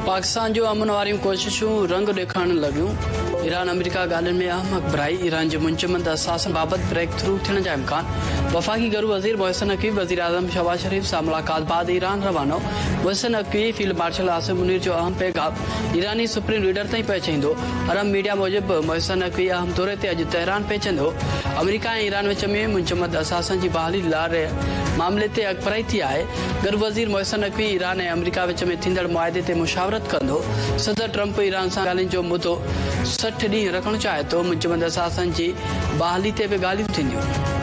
पाकिस्तान जो अमन वारियूं कोशिशूं रंग ॾेखारण लॻियूं। ईरान अमेरिका ॻाल्हियुनि में अहम हक़बराई। ईरान जे मुंचमंद असासन बाबति ब्रेक थ्रू थियण जा इम्कान। वफ़ाक़ी घरू वज़ीर मोहसिन नक़वी वज़ीर आज़म शहबाज शरीफ सां मुलाक़ात बाद Iran रवानो। Mohsin Naqvi field marshal Asim Munir जो अहम पैगाम ईरानी सुप्रीम लीडर ताईं पहुचाईंदो। अरब मीडिया मूजिबि मोहसिन नक़वी अहम दौरे ते अॼु तेहरान पहुचंदो। अमेरिका ऐं ईरान विच में मुंचमंद असासन जी बहाली लाइ मामले ते अॻपराई थी आहे। घरू वज़ीर मोहसिन नक़वी ईरान ऐं अमेरिका विच में थींदड़ मुआदे ते मुशावरत कंदो। सदर ट्रंप ईरान सां ॻाल्हियुनि जो मुदो 60 ॾींहं रखणु चाहे थो। मुंचमंद असासन जी बहाली ते बि ॻाल्हियूं थींदियूं।